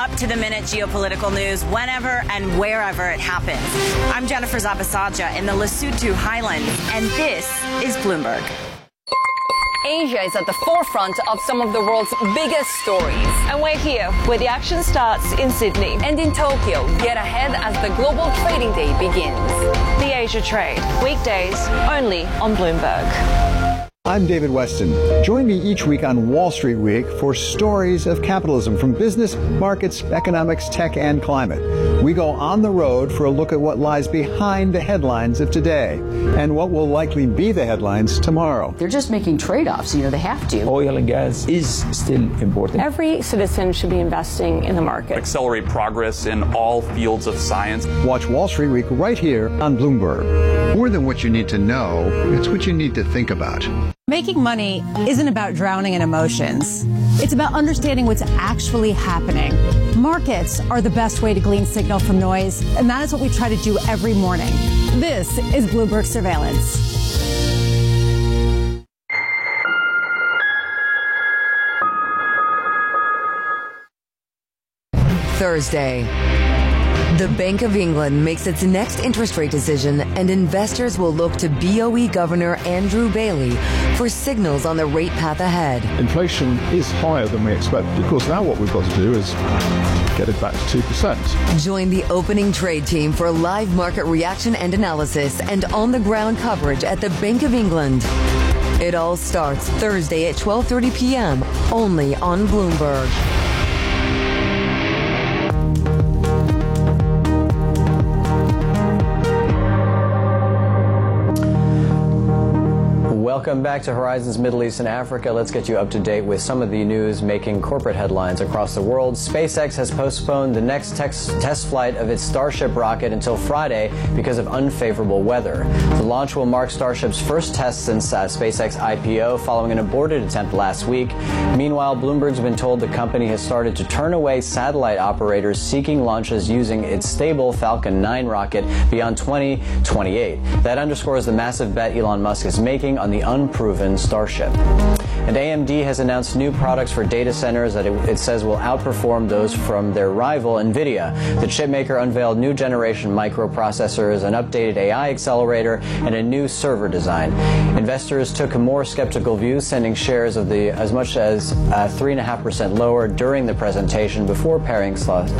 up-to-the-minute geopolitical news whenever and wherever it happens. I'm Jennifer Zabasaja in the Lesotho Highlands, and this is Bloomberg. Asia is at the forefront of some of the world's biggest stories. And we're here where the action starts in Sydney. And in Tokyo, get ahead as the global trading day begins. The Asia Trade, weekdays only on Bloomberg. I'm David Weston. Join me each week on Wall Street Week for stories of capitalism from business, markets, economics, tech, and climate. We go on the road for a look at what lies behind the headlines of today and what will likely be the headlines tomorrow. They're just making trade-offs. You know, they have to. Oil and gas is still important. Every citizen should be investing in the market. Accelerate progress in all fields of science. Watch Wall Street Week right here on Bloomberg. More than what you need to know, it's what you need to think about. Making money isn't about drowning in emotions. It's about understanding what's actually happening. Markets are the best way to glean signal from noise, and that is what we try to do every morning. This is Bloomberg Surveillance. Thursday. The Bank of England makes its next interest rate decision, and investors will look to BOE Governor Andrew Bailey for signals on the rate path ahead. Inflation is higher than we expected. Of course, now what we've got to do is get it back to 2%. Join the opening trade team for live market reaction and analysis and on-the-ground coverage at the Bank of England. It all starts Thursday at 12:30 p.m. only on Bloomberg. Welcome back to Horizons Middle East and Africa. Let's get you up to date with some of the news making corporate headlines across the world. SpaceX has postponed the next test flight of its Starship rocket until Friday because of unfavorable weather. The launch will mark Starship's first test since SpaceX IPO following an aborted attempt last week. Meanwhile, Bloomberg's been told the company has started to turn away satellite operators seeking launches using its stable Falcon 9 rocket beyond 2028. That underscores the massive bet Elon Musk is making on the unproven Starship. And AMD has announced new products for data centers that it says will outperform those from their rival NVIDIA. The chipmaker unveiled new generation microprocessors, an updated AI accelerator, and a new server design. Investors took a more skeptical view, sending shares of as much as 3.5% lower during the presentation before paring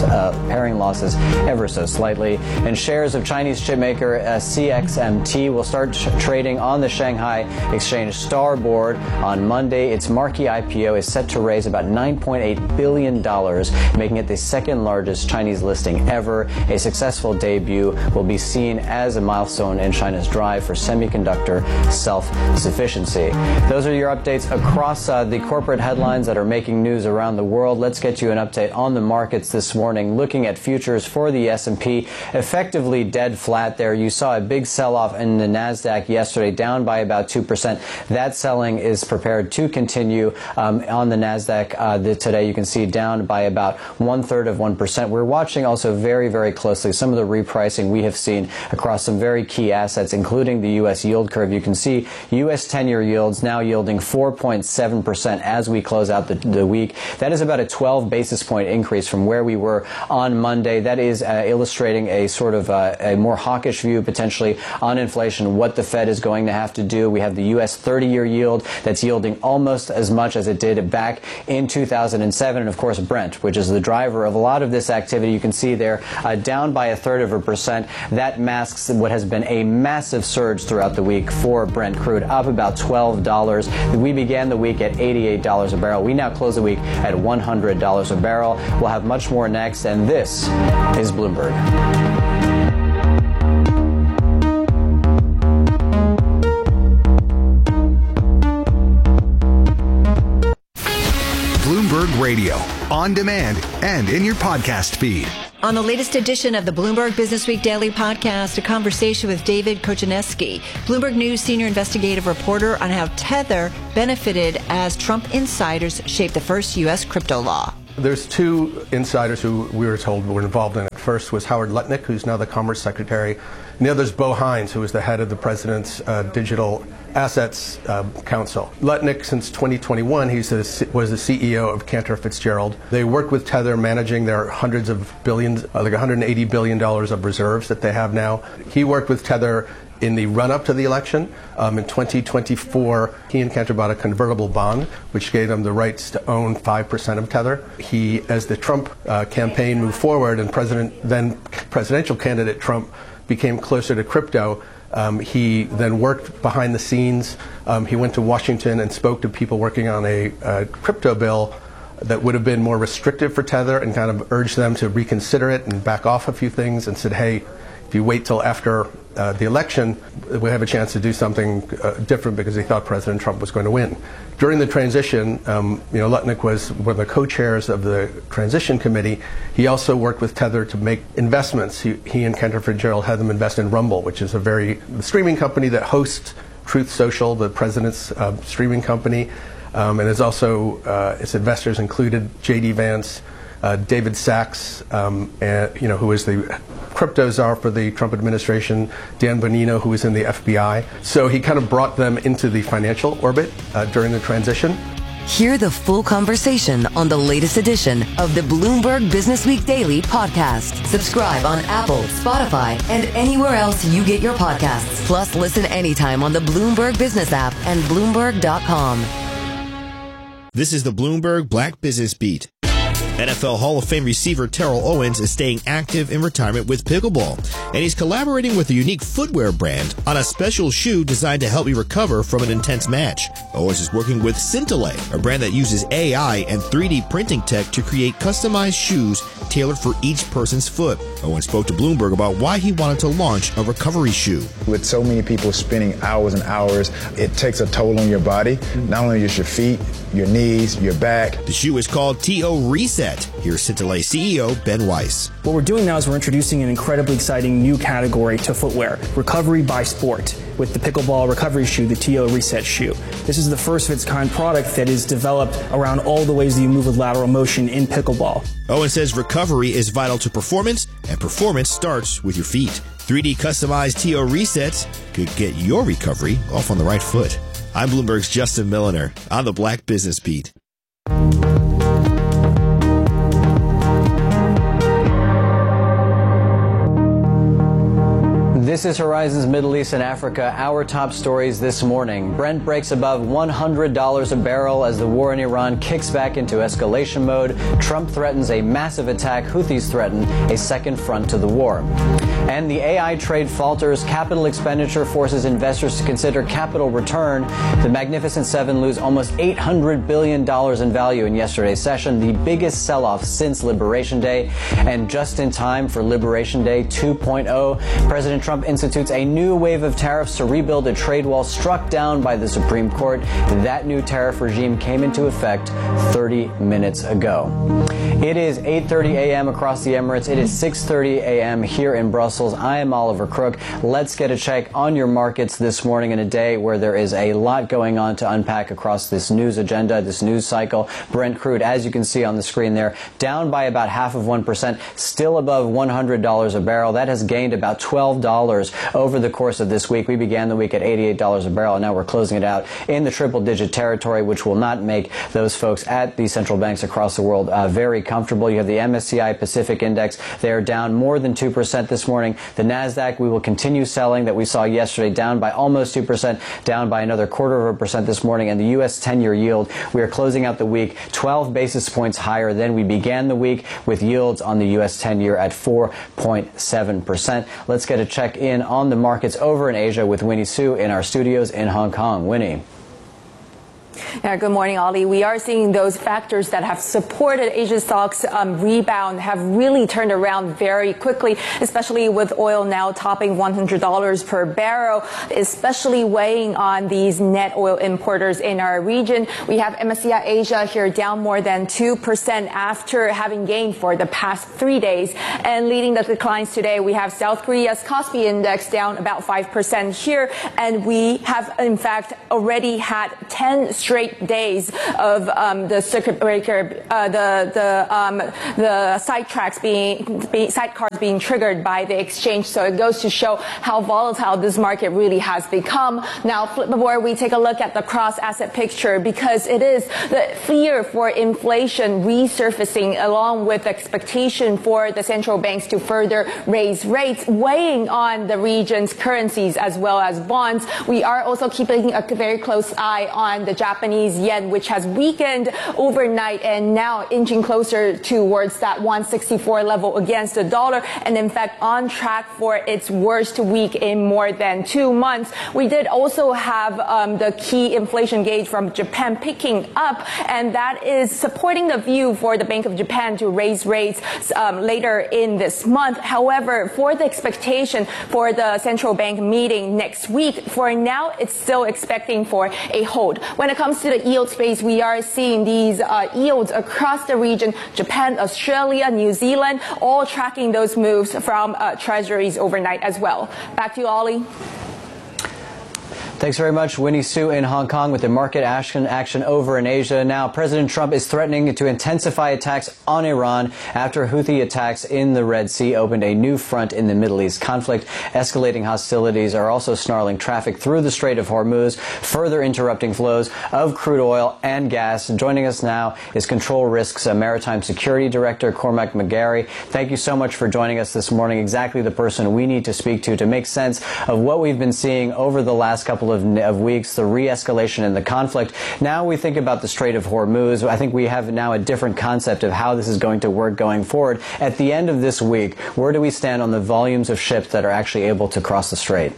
losses ever so slightly. And shares of Chinese chipmaker CXMT will start trading on the Shanghai Exchange Star Board on Monday. Its marquee IPO is set to raise about $9.8 billion, making it the second largest Chinese listing ever. A successful debut will be seen as a milestone in China's drive for semiconductor self-sufficiency. Those are your updates across the corporate headlines that are making news around the world. Let's get you an update on the markets this morning. Looking at futures for the S&P, effectively dead flat there. You saw a big sell-off in the NASDAQ yesterday, down by about 2%. That selling is prepared to continue on the NASDAQ today. You can see down by about 1/3%. We're watching also very, very closely some of the repricing we have seen across some very key assets, including the U.S. yield curve. You can see U.S. 10-year yields now yielding 4.7% as we close out the week. That is about a 12 basis point increase from where we were on Monday. That is illustrating a sort of a more hawkish view potentially on inflation, what the Fed is going to have to do. We have the U.S. 30-year yield that's yielding almost as much as it did back in 2007. And of course, Brent, which is the driver of a lot of this activity, you can see there down by 1/3%. That masks what has been a massive surge throughout the week for Brent crude, up about $12. We began the week at $88 a barrel. We now close the week at $100 a barrel. We'll have much more next, and this is Bloomberg. Bloomberg Radio, on demand and in your podcast feed. On the latest edition of the Bloomberg Businessweek Daily Podcast, a conversation with David Kochaneski, Bloomberg News senior investigative reporter, on how Tether benefited as Trump insiders shaped the first U.S. crypto law. There's two insiders who we were told were involved in it. First was Howard Lutnick, who's now the Commerce Secretary, and the other is Bo Hines, who was the head of the President's Digital Assets Council. Lutnick, since 2021, was the CEO of Cantor Fitzgerald. They worked with Tether managing their hundreds of billions, like $180 billion of reserves that they have now. He worked with Tether in the run-up to the election. In 2024, he and Cantor bought a convertible bond, which gave them the rights to own 5% of Tether. He, as the Trump campaign moved forward and then presidential candidate Trump became closer to crypto, he then worked behind the scenes. He went to Washington and spoke to people working on a crypto bill that would have been more restrictive for Tether and kind of urged them to reconsider it and back off a few things and said, hey, if you wait till after the election, we have a chance to do something different, because he thought President Trump was going to win. During the transition, Lutnick was one of the co-chairs of the transition committee. He also worked with Tether to make investments. He and Cantor Fitzgerald had them invest in Rumble, which is the streaming company that hosts Truth Social, the president's streaming company, and is also its investors included J.D. Vance, David Sachs, who is the crypto czar for the Trump administration, Dan Bonino, who was in the FBI. So he kind of brought them into the financial orbit during the transition. Hear the full conversation on the latest edition of the Bloomberg Businessweek Daily podcast. Subscribe on Apple, Spotify, and anywhere else you get your podcasts. Plus, listen anytime on the Bloomberg Business app and Bloomberg.com. This is the Bloomberg Black Business Beat. NFL Hall of Fame receiver Terrell Owens is staying active in retirement with pickleball, and he's collaborating with a unique footwear brand on a special shoe designed to help you recover from an intense match. Owens is working with Scintillate, a brand that uses AI and 3D printing tech to create customized shoes tailored for each person's foot. Owens spoke to Bloomberg about why he wanted to launch a recovery shoe. With so many people spending hours and hours, it takes a toll on your body, not only just your feet, your knees, your back. The shoe is called TO Reset. Here's Scintillate CEO Ben Weiss. What we're doing now is we're introducing an incredibly exciting new category to footwear, recovery by sport, with the pickleball recovery shoe, the TO Reset shoe. This is the first of its kind product that is developed around all the ways that you move with lateral motion in pickleball. Owen says recovery is vital to performance, and performance starts with your feet. 3D customized TO Resets could get your recovery off on the right foot. I'm Bloomberg's Justin Milliner on the Black Business Beat. This is Horizons Middle East and Africa. Our top stories this morning. Brent breaks above $100 a barrel as the war in Iran kicks back into escalation mode. Trump threatens a massive attack. Houthis threaten a second front to the war. And the AI trade falters. Capital expenditure forces investors to consider capital return. The Magnificent Seven lose almost $800 billion in value in yesterday's session, the biggest sell-off since Liberation Day. And just in time for Liberation Day 2.0, President Trump institutes a new wave of tariffs to rebuild a trade wall struck down by the Supreme Court. That new tariff regime came into effect 30 minutes ago. It is 8:30 a.m. across the Emirates. It is 6:30 a.m. here in Brussels. I am Oliver Crook. Let's get a check on your markets this morning in a day where there is a lot going on to unpack across this news agenda, this news cycle. Brent crude, as you can see on the screen there, down by about 0.5%, still above $100 a barrel. That has gained about $12 over the course of this week. We began the week at $88 a barrel, and now we're closing it out in the triple-digit territory, which will not make those folks at the central banks across the world very comfortable. You have the MSCI Pacific Index. They are down more than 2% this morning. The NASDAQ, we will continue selling that we saw yesterday, down by almost 2%, down by another 0.25% this morning. And the U.S. 10-year yield, we are closing out the week 12 basis points higher than we began the week, with yields on the U.S. 10-year at 4.7%. Let's get a check in on the markets over in Asia with Winnie Su in our studios in Hong Kong. Winnie. Yeah, good morning, Ollie. We are seeing those factors that have supported Asian stocks rebound have really turned around very quickly, especially with oil now topping $100 per barrel, especially weighing on these net oil importers in our region. We have MSCI Asia here down more than 2% after having gained for the past 3 days. And leading the declines today, we have South Korea's Kospi Index down about 5% here. And we have, in fact, already had 10 straight days of the circuit breaker, the sidecars being triggered by the exchange. So it goes to show how volatile this market really has become. Now, before we take a look at the cross-asset picture, because it is the fear for inflation resurfacing along with expectation for the central banks to further raise rates, weighing on the region's currencies as well as bonds. We are also keeping a very close eye on the Japanese yen, which has weakened overnight and now inching closer towards that 164 level against the dollar, and in fact on track for its worst week in more than 2 months. We did also have the key inflation gauge from Japan picking up, and that is supporting the view for the Bank of Japan to raise rates later in this month. However, for the expectation for the central bank meeting next week, for now it's still expecting for a hold. When it comes to the yield space, we are seeing these yields across the region, Japan, Australia, New Zealand, all tracking those moves from treasuries overnight as well. Back to you, Ollie. Thanks very much, Winnie Su in Hong Kong with the market action over in Asia. Now, President Trump is threatening to intensify attacks on Iran after Houthi attacks in the Red Sea opened a new front in the Middle East conflict. Escalating hostilities are also snarling traffic through the Strait of Hormuz, further interrupting flows of crude oil and gas. Joining us now is Control Risks Maritime Security Director Cormac McGarry. Thank you so much for joining us this morning. Exactly the person we need to speak to make sense of what we've been seeing over the last couple of weeks, the re-escalation in the conflict. Now we think about the Strait of Hormuz. I think we have now a different concept of how this is going to work going forward. At the end of this week, where do we stand on the volumes of ships that are actually able to cross the strait?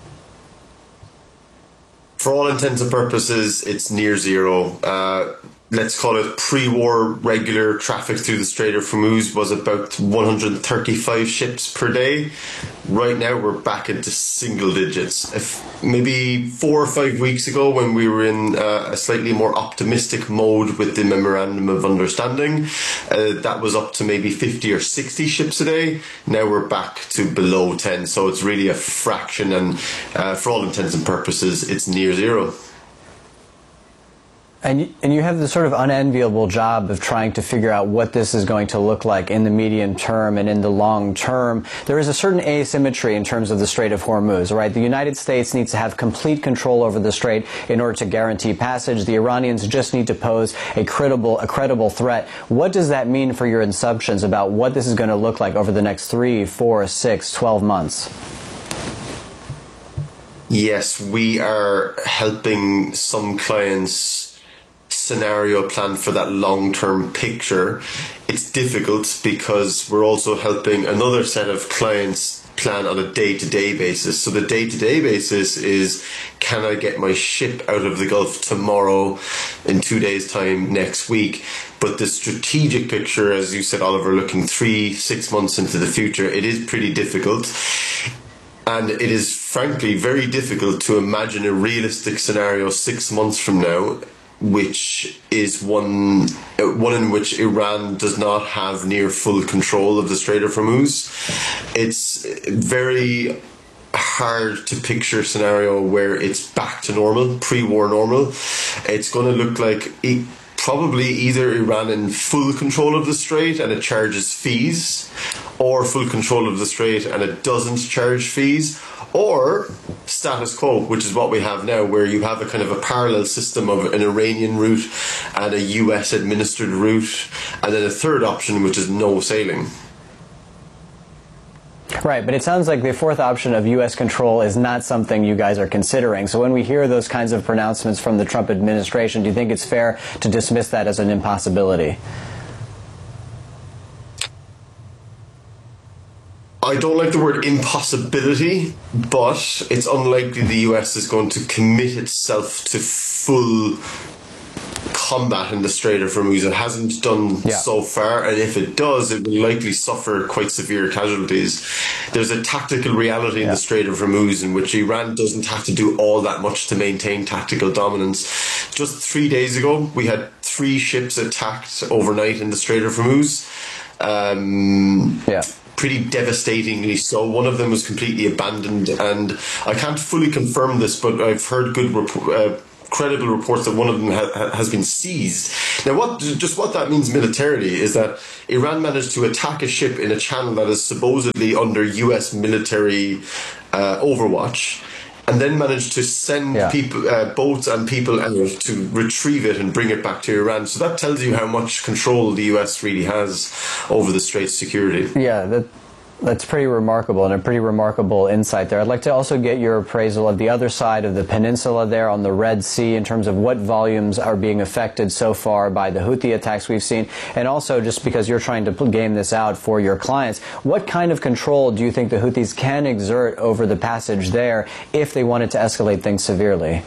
For all intents and purposes, it's near zero. Let's call it pre-war regular traffic through the Strait of Hormuz was about 135 ships per day. Right now we're back into single digits. Maybe 4 or 5 weeks ago, when we were in a slightly more optimistic mode with the Memorandum of Understanding, that was up to maybe 50 or 60 ships a day. Now we're back to below 10, so it's really a fraction, and for all intents and purposes, it's near zero. And you have this sort of unenviable job of trying to figure out what this is going to look like in the medium term and in the long term. There is a certain asymmetry in terms of the Strait of Hormuz, right? The United States needs to have complete control over the strait in order to guarantee passage. The Iranians just need to pose a credible threat. What does that mean for your assumptions about what this is going to look like over the next 3, 4, 6, 12 months? Yes, we are helping some clients scenario plan for that long-term picture. It's difficult because we're also helping another set of clients plan on a day-to-day basis. So the day-to-day basis is, can I get my ship out of the Gulf tomorrow, in 2 days' time, next week? But the strategic picture, as you said, Oliver, looking 3-6 months into the future, it is pretty difficult. And it is frankly very difficult to imagine a realistic scenario 6 months from now, which is one in which Iran does not have near full control of the Strait of Hormuz. It's very hard to picture a scenario where it's back to normal, pre-war normal. It's going to look like probably either Iran in full control of the strait and it charges fees, or full control of the strait and it doesn't charge fees, or status quo, which is what we have now, where you have a kind of a parallel system of an Iranian route and a US administered route, and then a third option, which is no sailing. Right, but it sounds like the fourth option of U.S. control is not something you guys are considering. So when we hear those kinds of pronouncements from the Trump administration, do you think it's fair to dismiss that as an impossibility? I don't like the word impossibility, but it's unlikely the US is going to commit itself to full combat in the Strait of Hormuz. It hasn't done so far, and if it does, it will likely suffer quite severe casualties. There's a tactical reality in the Strait of Hormuz in which Iran doesn't have to do all that much to maintain tactical dominance. Just 3 days ago, we had 3 ships attacked overnight in the Strait of Hormuz. Pretty devastatingly so. One of them was completely abandoned, and I can't fully confirm this, but I've heard good credible reports that one of them has been seized. Now, what that means militarily is that Iran managed to attack a ship in a channel that is supposedly under US military overwatch, and then managed to send people, boats and people out to retrieve it and bring it back to Iran. So that tells you how much control the US really has over the Strait's security. Yeah, that's pretty remarkable, and a pretty remarkable insight there. I'd like to also get your appraisal of the other side of the peninsula there on the Red Sea in terms of what volumes are being affected so far by the Houthi attacks we've seen, and also just because you're trying to game this out for your clients, what kind of control do you think the Houthis can exert over the passage there if they wanted to escalate things severely?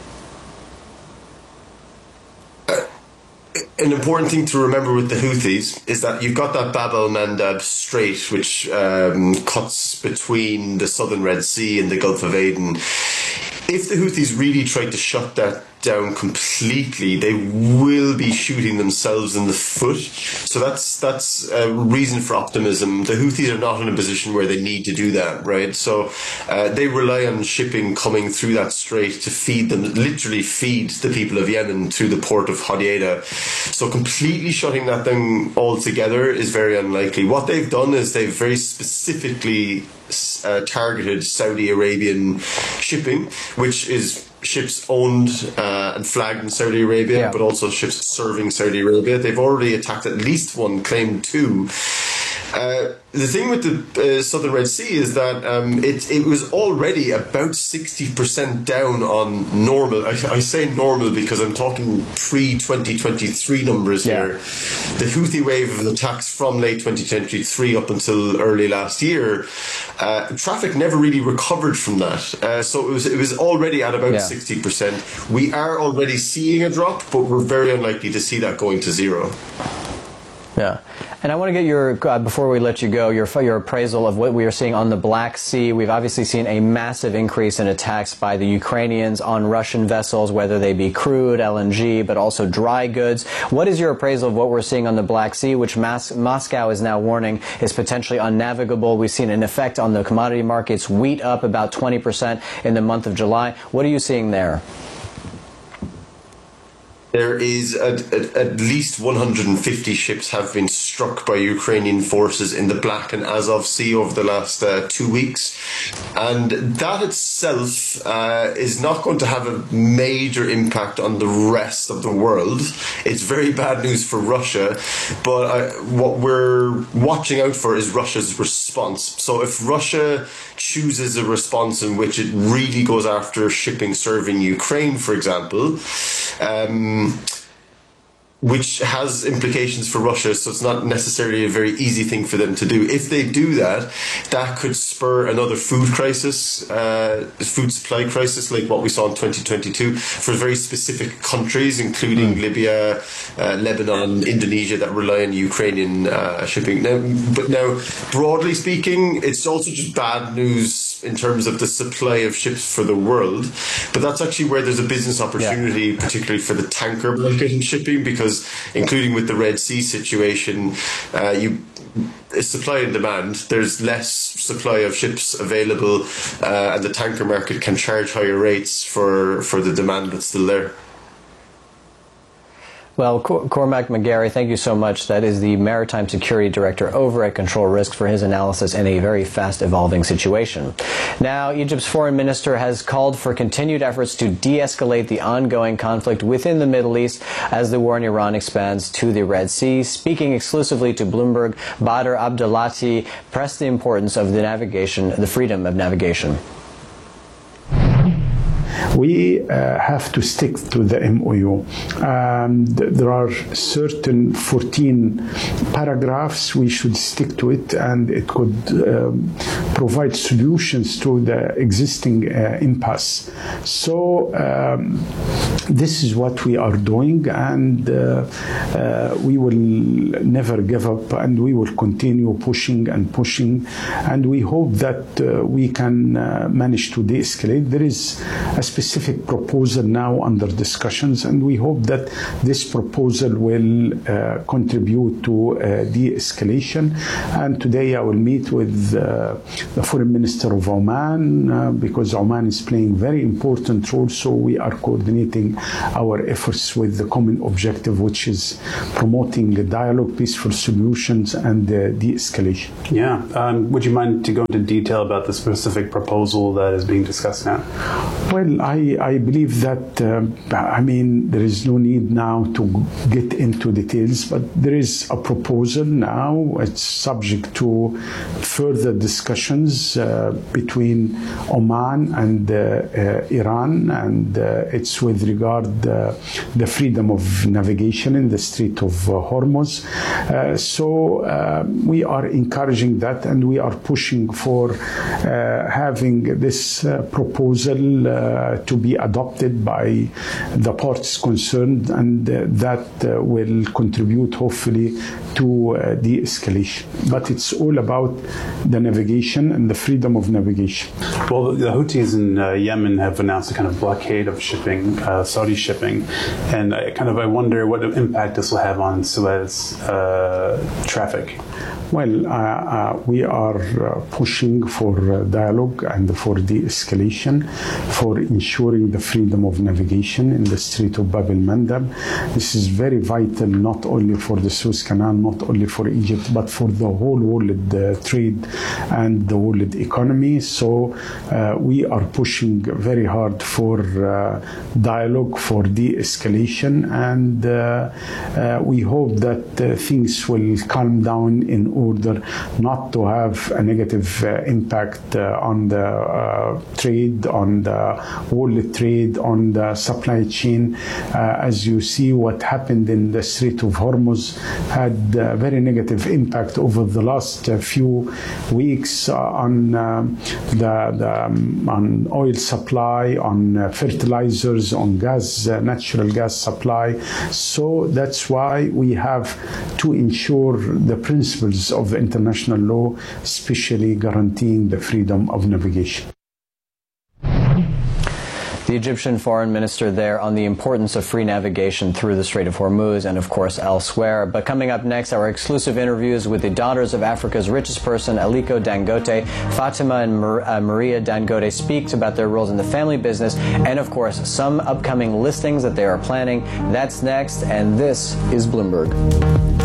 An important thing to remember with the Houthis is that you've got that Bab el-Mandab Strait, which cuts between the southern Red Sea and the Gulf of Aden. If the Houthis really tried to shut that down completely, they will be shooting themselves in the foot. So that's a reason for optimism. The Houthis are not in a position where they need to do that, right? So they rely on shipping coming through that strait to feed them, literally feed the people of Yemen through the port of Hodeidah. So completely shutting that down altogether is very unlikely. What they've done is they've very specifically targeted Saudi Arabian shipping, which is ships owned and flagged in Saudi Arabia, but also ships serving Saudi Arabia. They've already attacked at least one, claimed two. The thing with the Southern Red Sea is that it was already about 60% down on normal. I say normal because I'm talking pre-2023 numbers here. The Houthi wave of attacks from late 2023 up until early last year, traffic never really recovered from that. So it was already at about 60%. We are already seeing a drop, but we're very unlikely to see that going to zero. Yeah, and I want to get your, before we let you go, your appraisal of what we are seeing on the Black Sea. We've obviously seen a massive increase in attacks by the Ukrainians on Russian vessels, whether they be crude, LNG, but also dry goods. What is your appraisal of what we're seeing on the Black Sea, which Moscow is now warning is potentially unnavigable? We've seen an effect on the commodity markets, wheat up about 20% in the month of July. What are you seeing there? There is at least 150 ships have been struck by Ukrainian forces in the Black and Azov Sea over the last 2 weeks. And that itself is not going to have a major impact on the rest of the world. It's very bad news for Russia, but what we're watching out for is Russia's response. So if Russia chooses a response in which it really goes after shipping serving Ukraine, for example, which has implications for Russia, so it's not necessarily a very easy thing for them to do. If they do that, that could spur another food crisis, food supply crisis, like what we saw in 2022 for very specific countries, including Libya, Lebanon, Indonesia, that rely on Ukrainian shipping. Now, broadly speaking, it's also just bad news in terms of the supply of ships for the world, but that's actually where there's a business opportunity, particularly for the tanker market in shipping, because including with the Red Sea situation, it's supply and demand. There's less supply of ships available, and the tanker market can charge higher rates for the demand that's still there. Well, Cormac McGarry, thank you so much. That is the Maritime Security Director over at Control Risk for his analysis in a very fast-evolving situation. Now, Egypt's foreign minister has called for continued efforts to de-escalate the ongoing conflict within the Middle East as the war in Iran expands to the Red Sea. Speaking exclusively to Bloomberg, Badr Abdelati pressed the importance of the freedom of navigation. We have to stick to the MOU. There are certain 14 paragraphs. We should stick to it, and it could provide solutions to the existing impasse. So this is what we are doing, and we will never give up, and we will continue pushing and pushing, and we hope that we can manage to de-escalate. There is a specific proposal now under discussions, and we hope that this proposal will contribute to de-escalation. And today I will meet with the Foreign Minister of Oman because Oman is playing a very important role, so we are coordinating our efforts with the common objective, which is promoting dialogue, peaceful solutions, and de-escalation. Yeah. Would you mind to go into detail about the specific proposal that is being discussed now? Well, I believe that, there is no need now to get into details, but there is a proposal now. It's subject to further discussions between Oman and Iran, and it's with regard the freedom of navigation in the Strait of Hormuz. So we are encouraging that, and we are pushing for having this proposal to be adopted by the parties concerned, and that will contribute hopefully to de-escalation. But it's all about the navigation and the freedom of navigation. Well, the Houthis in Yemen have announced a kind of blockade of shipping, Saudi shipping, and I wonder what impact this will have on Suez traffic. Well, we are pushing for dialogue and for de-escalation, for ensuring the freedom of navigation in the Strait of Bab el-Mandeb. This is very vital, not only for the Suez Canal, not only for Egypt, but for the whole world trade and the world economy. So we are pushing very hard for dialogue, for de-escalation, and we hope that things will calm down in order not to have a negative impact on the trade, on the world trade, on the supply chain. As you see, what happened in the Strait of Hormuz had a very negative impact over the last few weeks on on oil supply, on fertilizers, on gas, natural gas supply. So that's why we have to ensure the principles of international law, especially guaranteeing the freedom of navigation. The Egyptian foreign minister there on the importance of free navigation through the Strait of Hormuz and, of course, elsewhere. But coming up next, our exclusive interviews with the daughters of Africa's richest person, Aliko Dangote. Fatima and Maria Dangote speaks about their roles in the family business and, of course, some upcoming listings that they are planning. That's next, and this is Bloomberg.